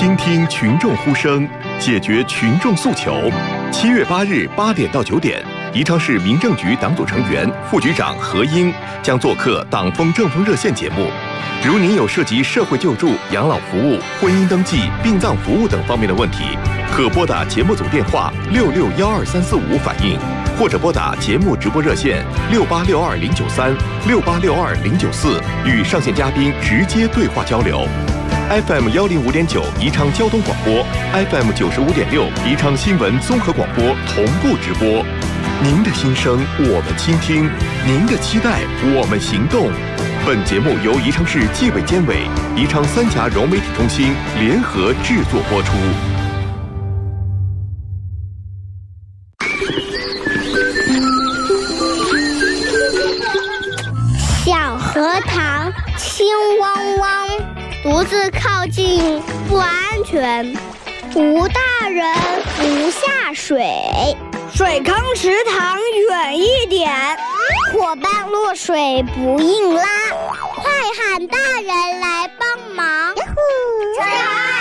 倾听群众呼声，解决群众诉求。7月8日8点到9点，宜昌市民政局党组成员、副局长何英将做客党风政风热线节目。如您有涉及社会救助、养老服务、婚姻登记、殡葬服务等方面的问题，可拨打节目组电话6612-345反映，或者拨打节目直播热线6862-093、6862-094，与上线嘉宾直接对话交流。FM 105.9宜昌交通广播， FM 95.6宜昌新闻综合广播同步直播。您的心声我们倾听，您的期待我们行动。本节目由宜昌市纪委监委、宜昌三峡融媒体中心联合制作播出。 小荷塘青汪汪，独自靠近不安全，无大人不下水， 水坑池塘远一点， 伙伴落水不硬拉，